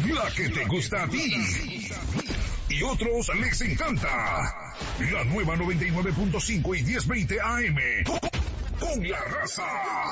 la que te gusta a ti. Y otros les encanta. La nueva 99.5 y 1020 AM. Con la raza.